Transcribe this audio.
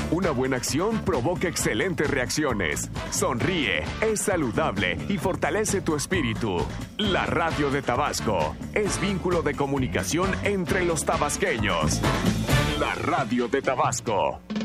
Una buena acción provoca excelentes reacciones. Sonríe, es saludable y fortalece tu espíritu. La radio de Tabasco es vínculo de comunicación entre los tabasqueños. La radio de Tabasco.